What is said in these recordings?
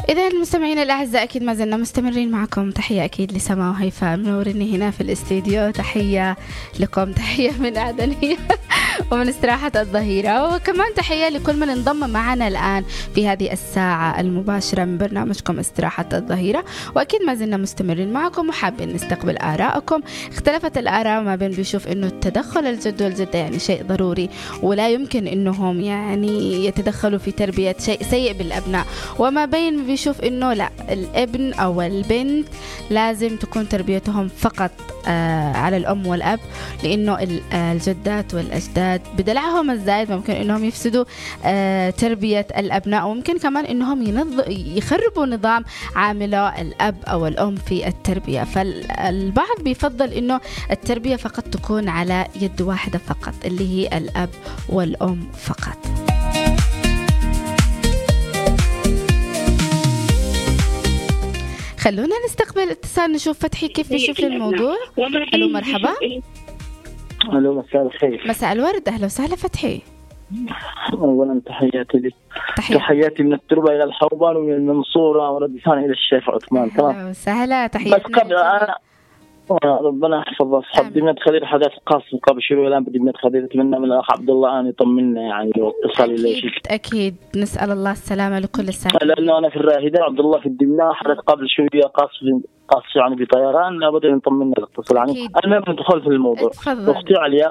إذا المستمعين الأعزاء أكيد ما زلنا مستمرين معكم. تحية أكيد لسما وهيفاء منوريني هنا في الاستديو. تحية لكم، تحية من أعدنية ومن استراحة الظهيرة، وكمان تحية لكل من انضم معنا الآن في هذه الساعة المباشرة من برنامجكم استراحة الظهيرة. وأكيد ما زلنا مستمرين معكم وحابين نستقبل آراءكم. اختلفت الآراء ما بين بيشوف إنه التدخل الجد والجدة يعني شيء ضروري ولا يمكن إنهم يعني يتدخلوا في تربية شيء سيء بالأبناء، وما بين بيشوف إنه لا، الابن أو البنت لازم تكون تربيتهم فقط على الأم والأب، لأنه الجدات والأجداد بدلعهم الزايد ممكن إنهم يفسدوا تربية الأبناء، وممكن كمان إنهم يخربوا نظام عامله الأب أو الأم في التربية. فالبعض بيفضل إنه التربية فقط تكون على يد واحدة فقط، اللي هي الأب والأم فقط. خلونا نستقبل اتصال نشوف فتحي كيف بيشوف الموضوع. ألو مرحبا. ألو مساء الخير. مساء الورد، أهلا وسهلا فتحي. أولا تحياتي لك. تحياتي من التربة إلى الحوبان ومن المنصورة وردفان إلى الشيخ عثمان. أهلا وسهلا. تحياتي. بس قبل أنا ربنا يحفظ أصحاب دمية خليل حدث قاسم قبل شوي الآن بدمية خليل، أتمنى من الأخ عبد الله أن يطمنا يعني واتصال إليه. أكيد نسأل الله السلامة لكل السائلين. لأنه أنا في الراهدة عبد الله في الدمية حدث قبل شوي قاص يعني بطيران، لابد أن يطمنا الاتصال يعني. المهم ندخل في الموضوع. أختي عليا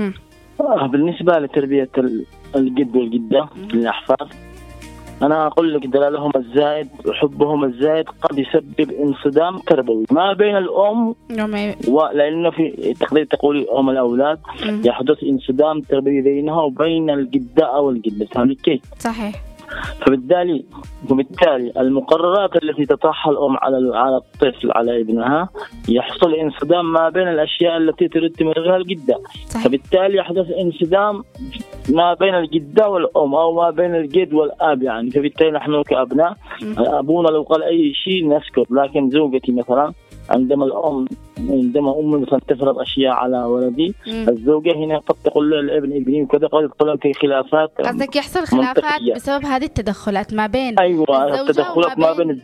بالنسبة لتربية الجد والجدة للأحفاد، أنا أقول لك دلالهم الزائد وحبهم الزائد قد يسبب انصدام تربوي ما بين الأم ولأنه في تقدير تقولي أم الأولاد يحدث انصدام تربوي بينها وبين الجدة أو الجدة. فهمت كيف؟ صحيح. فبالتالي المقررات التي تطرحها الأم على الطفل على ابنها يحصل انصدام ما بين الأشياء التي تريد تمررها الجدة. صحيح. فبالتالي يحدث انصدام ما بين الجدة والأم أو ما بين الجد والأب يعني. فبالتالي نحن كأبناء أبونا لو قال أي شيء نسكت، لكن زوجتي مثلا عندما أمي مثلا تفرض أشياء على ولدي الزوجة هنا قد تقول له الابن ابني وكذا، قد تقول في خلافات. قصدك يحصل خلافات بسبب هذه التدخلات ما بين التدخلات ما بين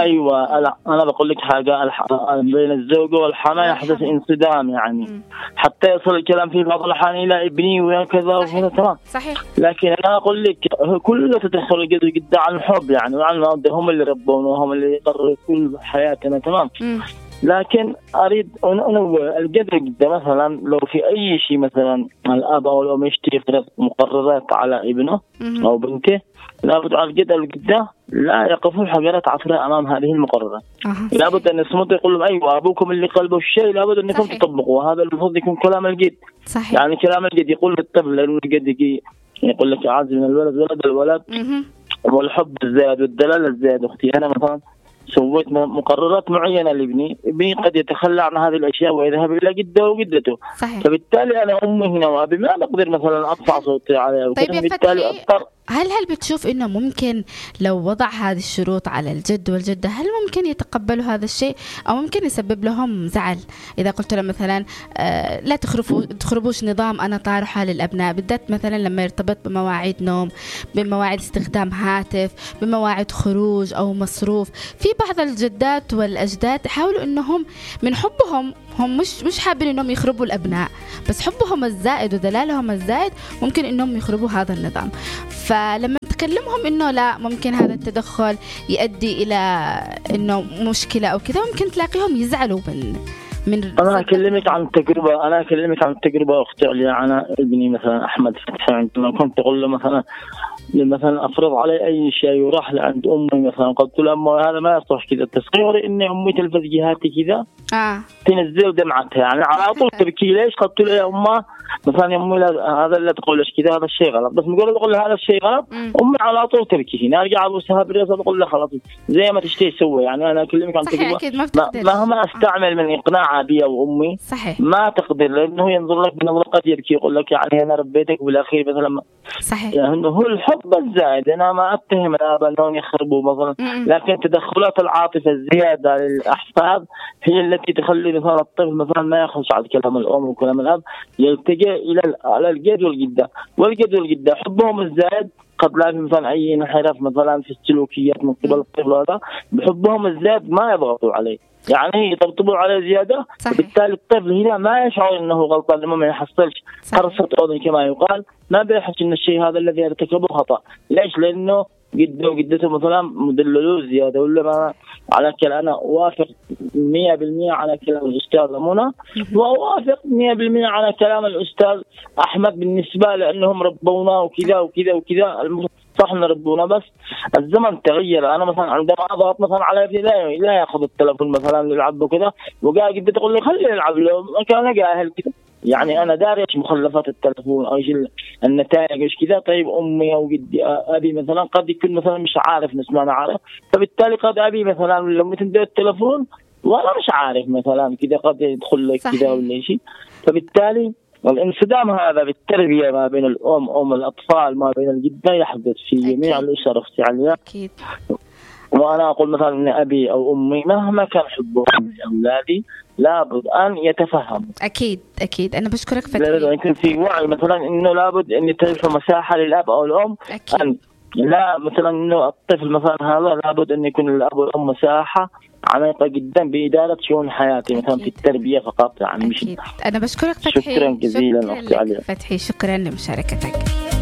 أنا بقول لك حاجة بين الزوجة والحما يحدث انصدام يعني حتى يصل الكلام في بعض الأحيان إلى ابني وكذا وهذا تمام. صحيح. لكن أنا أقول لك كل تدخل الجد والجدة عن الحب يعني وعن المودة، هم اللي ربونا وهم اللي يقرروا كل حياتنا تمام. لكن أريد أنوه الجد والجدة مثلا لو في أي شيء مثلا الأب أو الأم يشتري مقررات على ابنه أو بنته، لابد على الجد والجدة لا يقفوا حجرات عثرة أمام هذه المقررات. لابد أن يصمتوا يقول لهم أيوة أبوكم اللي قلبه الشيء لابد أنكم تطبقوا، وهذا المفروض يكون كلام الجد. صحيح. يعني كلام الجد يقول للطفل لأنه الجد يقول لك عاز من الولد والحب الزائد والدلال الزائد. أختي أنا مثلا سويت مقررات معينة لابني، ابني قد يتخلى عن هذه الأشياء ويذهب إلى جده وجدته. صحيح. فبالتالي أنا أمي هنا وأبي ما أقدر مثلا أرفع صوتي عليه. طيب يا بالتالي فتحي، هل بتشوف إنه ممكن لو وضع هذه الشروط على الجد والجدة هل ممكن يتقبلوا هذا الشيء أو ممكن يسبب لهم زعل؟ إذا قلت لهم مثلا لا تخربوش نظام أنا طارحة للأبناء، بالذات مثلا لما يرتبط بمواعيد نوم، بمواعيد استخدام هاتف، بمواعيد خروج أو مصروف. في بعض الجدات والأجداد حاولوا إنهم من حبهم هم مش حابين إنهم يخربوا الأبناء، بس حبهم الزائد ودلالهم الزائد ممكن إنهم يخربوا هذا النظام. فلما تكلمهم إنه لا، ممكن هذا التدخل يؤدي إلى إنه مشكلة أو كذا، ممكن تلاقيهم يزعلوا من أنا أكلمك عن التجربة أختي عليا. أنا ابني مثلا أحمد فتحي عندما كنت أقول له مثلا أفرض علي أي شيء وراح لعند أمي مثلا قلت له أمي هذا ما يصلح كذا، تصغيري إن أمي تلفز جهاتي كذا تنزل دمعتها يعني على طول تبكي. ليش؟ قلت له يا أمه مثلا يا أمي هذا اللي تقولش كذا هذا الشيء غلط، بس تقول هذا الشيء غلط أمي على طول تبكي. هنا أرجع أبوسها بالرأس أقول له خلاص زي ما تشتي سوي. يعني أنا أكلمك عن تجربة مهما أستعمل من إقناع أبي وأمي صحيح. ما تقدر، لأنه ينظر لك بنظرة قد يبكي يقول لك يعني أنا ربيتك بالأخير مثلا. صحيح. يعني هو الحب الزائد. أنا ما أتهم الآباء أنهم يخربوا مثلا، لكن تدخلات العاطفة الزيادة للأحفاد هي التي تخلي مثلا الطفل مثلا ما يخرج على كلام الأم وكلام الأب، يلتجئ على الجد والجدة حبهم الزائد قد لا في مثلا أي انحراف مثلا في السلوكيات من قبل الطفل هذا، بحبهم الزائد ما يضغطوا عليه، يعني يطبطبوا عليه زيادة، وبالتالي الطفل هنا ما يشعر أنه غلطان لما ما يحصلش قرصة أذن كما يقال، ما بيحس أن الشيء هذا الذي ارتكبه خطأ. ليش؟ لأنه جده وجدته مثلا مدللوا زيادة، ولا ما على كلام. أنا وافق 100% على كلام الأستاذ منى، ووافق 100% على كلام الأستاذ أحمد بالنسبة لأنهم ربونا وكذا وكذا وكذا. صح نربونا بس الزمن تغير. أنا مثلا عندما أضغط مثلا على ابني لا يأخذ التلفون مثلا يلعب كذا، وقاعد جدته تقول لي خليه يلعب له، ما كان جاهل كذا. يعني أنا داري إيش مخلفات التلفون أو إيش النتائج إيش كذا. طيب أمي أو جدي أبي مثلا قد يكون مثلا مش عارف نسمع أنا عارف، فبالتالي قد أبي مثلا لما تندي التلفون وأنا مش عارف مثلا كذا قد يدخل لك كذا ولا شيء. فبالتالي الانصدام هذا بالتربية ما بين الأم الأطفال ما بين الجدة يحدث في جميع الأسر اختيارية. أكيد. وأنا أقول مثلا أن أبي أو أمي مهما كان حبهم لأولادي لابد أن يتفهم. أكيد أنا بشكرك فتحي. يكون في وعي مثلا إنه لابد أن يترك مساحة للأب أو الأم. أن لا مثلا إنه الطفل مثلا هذا لابد أن يكون الأب والأم مساحة عميقة جدا بإدارة شؤون حياتي مثلا في التربية فقط. يعني مش أنا بشكرك فتحي. شكرا جزيلا أختي عليا فتحي، شكرا لمشاركتك.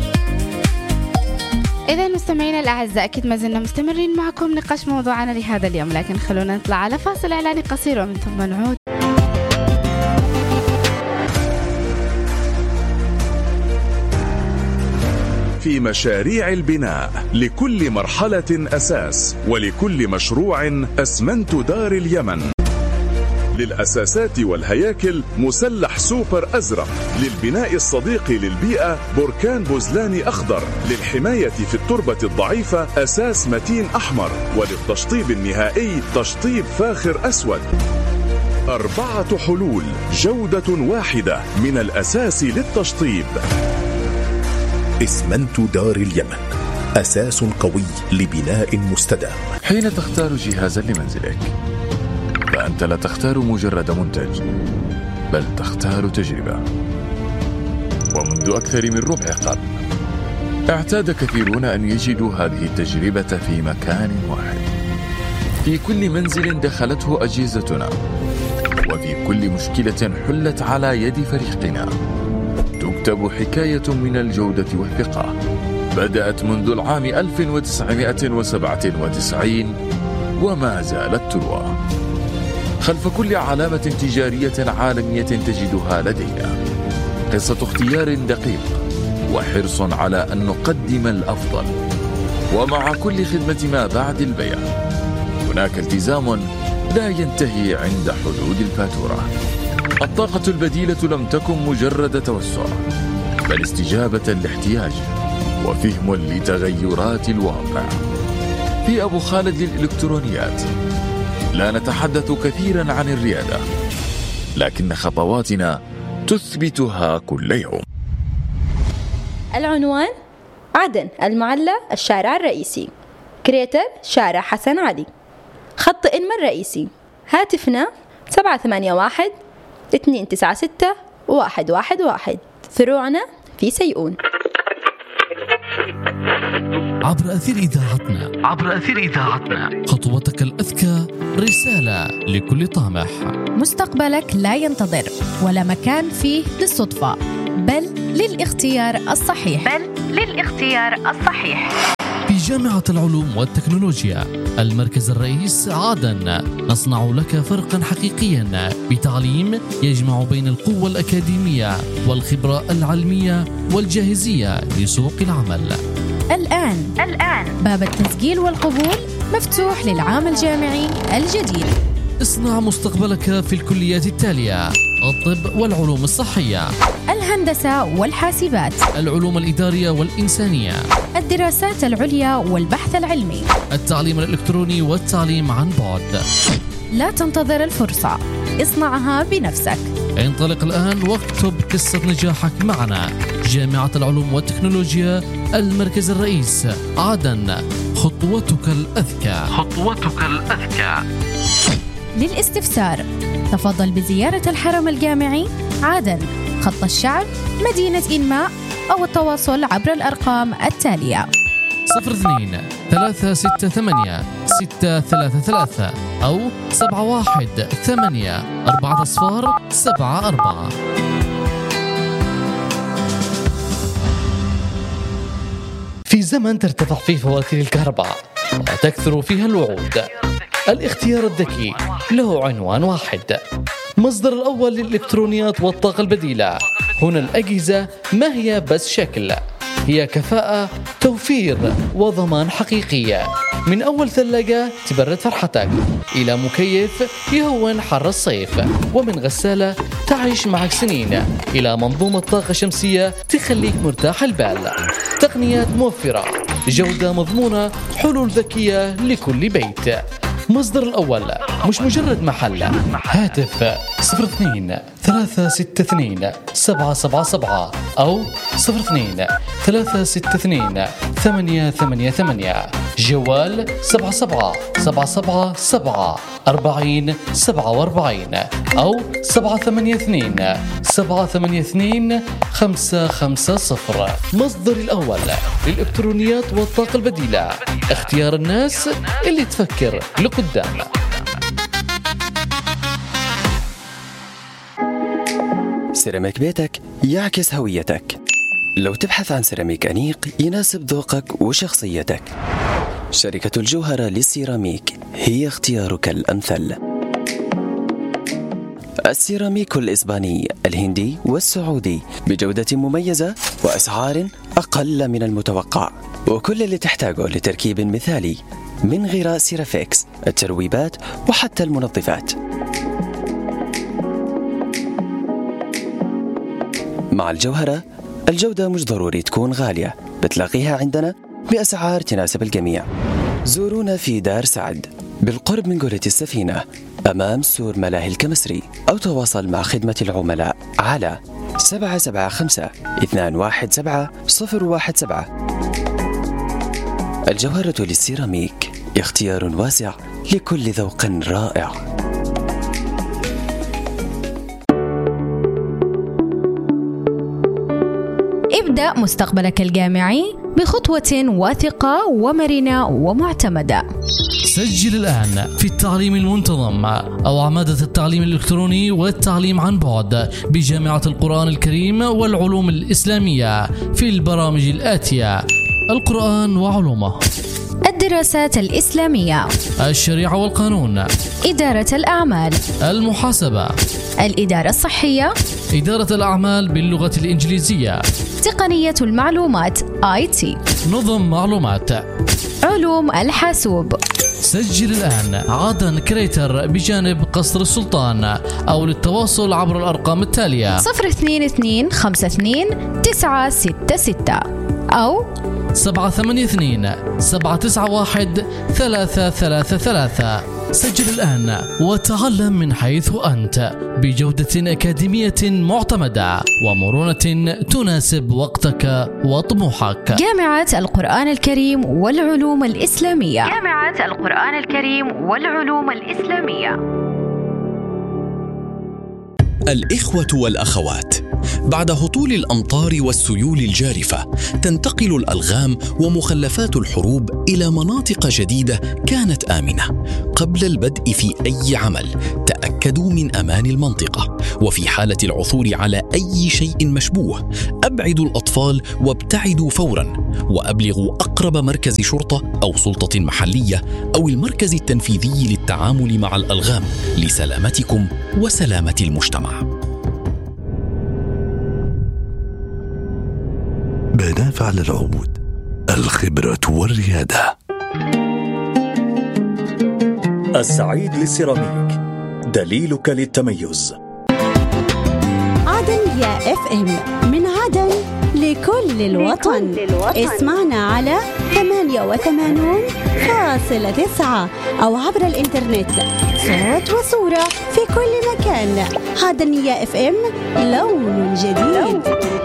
إذا مستمعينا الأعزاء أكيد ما زلنا مستمرين معكم نقاش موضوعنا لهذا اليوم، لكن خلونا نطلع على فاصل إعلاني قصير ومن ثم نعود. في مشاريع البناء لكل مرحلة أساس، ولكل مشروع أسمنت دار اليمن. للأساسات والهياكل مسلح سوبر أزرق، للبناء الصديق للبيئة بركان بوزلاني أخضر، للحماية في التربة الضعيفة أساس متين أحمر، وللتشطيب النهائي تشطيب فاخر أسود. 4 حلول، جودة واحدة من الأساس للتشطيب. اسمنت دار اليمن، أساس قوي لبناء مستدام. حين تختار جهازا لمنزلك فأنت لا تختار مجرد منتج، بل تختار تجربة. ومنذ أكثر من ربع قرن اعتاد كثيرون أن يجدوا هذه التجربة في مكان واحد، في كل منزل دخلته أجهزتنا، وفي كل مشكلة حلت على يد فريقنا تكتب حكاية من الجودة والثقة بدأت منذ العام 1997 وما زالت تروى. خلف كل علامة تجارية عالمية تجدها لدينا قصة اختيار دقيق وحرص على أن نقدم الأفضل، ومع كل خدمة ما بعد البيع هناك التزام لا ينتهي عند حدود الفاتورة. الطاقة البديلة لم تكن مجرد توسع، بل استجابة لاحتياج وفهم لتغيرات الواقع. في أبو خالد للإلكترونيات لا نتحدث كثيرا عن الريادة، لكن خطواتنا تثبتها كل يوم. العنوان: عدن، المعلى، الشارع الرئيسي. كريتر: شارع حسن علي. خط إنما الرئيسي. هاتفنا 781-296-111. فروعنا في سيئون. عبر أثير إذاعتنا خطوتك الأذكى رسالة لكل طامح. مستقبلك لا ينتظر ولا مكان فيه للصدفة، بل للاختيار الصحيح. في جامعة العلوم والتكنولوجيا المركز الرئيس عدن نصنع لك فرقا حقيقيا بتعليم يجمع بين القوة الأكاديمية والخبرة العلمية والجاهزية لسوق العمل. الآن باب التسجيل والقبول مفتوح للعام الجامعي الجديد. اصنع مستقبلك في الكليات التالية: الطب والعلوم الصحية، الهندسة والحاسبات، العلوم الإدارية والإنسانية، الدراسات العليا والبحث العلمي، التعليم الإلكتروني والتعليم عن بعد. لا تنتظر الفرصة، اصنعها بنفسك. انطلق الآن واكتب قصة نجاحك معنا. جامعة العلوم والتكنولوجيا المركز الرئيس عدن، خطوتك الأذكى. للاستفسار تفضل بزيارة الحرم الجامعي عدن، خط الشعر، مدينة إنماء، أو التواصل عبر الأرقام التالية 02-368-633 أو 718-400-74. في زمن ترتفع فيه فواتير الكهرباء وتكثر فيها الوعود، الاختيار الذكي له عنوان واحد، مصدر الأول للإلكترونيات والطاقة البديلة. هنا الأجهزة ما هي بس شكل، هي كفاءة، توفير وضمان حقيقية. من أول ثلاجة تبرد فرحتك، إلى مكيف يهون حر الصيف، ومن غسالة تعيش معك سنين، إلى منظومة طاقة شمسية تخليك مرتاح البال. تقنيات موفرة، جودة مضمونة، حلول ذكية لكل بيت. مصدر الأول مش مجرد محل. هاتف 02-362-777 أو 02-362-888. جوال 77-777-40-47 أو 782-782-550. مصدر الأول للإلكترونيات والطاقة البديلة، اختيار الناس اللي تفكر لقدام. سيراميك بيتك يعكس هويتك. لو تبحث عن سيراميك أنيق يناسب ذوقك وشخصيتك، شركة الجوهرة للسيراميك هي اختيارك الأمثل. السيراميك الإسباني، الهندي والسعودي بجودة مميزة وأسعار أقل من المتوقع، وكل اللي تحتاجه لتركيب مثالي من غراء سيرافيكس، الترويبات وحتى المنظفات. مع الجوهرة الجودة مش ضروري تكون غالية، بتلاقيها عندنا بأسعار تناسب الجميع. زورونا في دار سعد بالقرب من قرية السفينة أمام سور ملاهي الكمسري، أو تواصل مع خدمة العملاء على 775-217-017. الجوهرة للسيراميك اختيار واسع لكل ذوق رائع. ابدأ مستقبلك الجامعي بخطوة واثقة ومرنة ومعتمدة. سجل الآن في التعليم المنتظم أو عمادة التعليم الإلكتروني والتعليم عن بعد بجامعة القرآن الكريم والعلوم الإسلامية في البرامج الآتية: القرآن وعلومه، الدراسات الإسلامية، الشريعة والقانون، إدارة الأعمال، المحاسبة، الإدارة الصحية، إدارة الأعمال باللغة الإنجليزية، تقنية المعلومات IT، نظم معلومات، علوم الحاسوب. سجل الآن عادن كريتر بجانب قصر السلطان، أو للتواصل عبر الأرقام التالية 02252-966 أو 782-791-333. سجل الآن وتعلم من حيث أنت بجودة أكاديمية معتمدة ومرونة تناسب وقتك وطموحك. جامعة القرآن الكريم والعلوم الإسلامية. جامعة القرآن الكريم والعلوم الإسلامية. الإخوة والأخوات، بعد هطول الأمطار والسيول الجارفة تنتقل الألغام ومخلفات الحروب إلى مناطق جديدة كانت آمنة. قبل البدء في أي عمل تأكدوا من أمان المنطقة، وفي حالة العثور على أي شيء مشبوه أبعدوا الأطفال وابتعدوا فوراً، وأبلغوا أقرب مركز شرطة أو سلطة محلية أو المركز التنفيذي للتعامل مع الألغام لسلامتكم وسلامة المجتمع. بنافع للعود، الخبرة والريادة. السعيد للسيراميك، دليلك للتميز. عدن يا FM، من عدن لكل الوطن. اسمعنا على 88.9 أو عبر الإنترنت، صوت وصورة في كل مكان. عدن يا FM، لون جديد.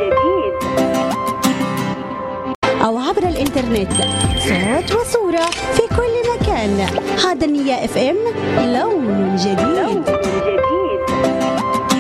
أو عبر الإنترنت، صوت وصورة في كل مكان. عدن يا FM، لون جديد.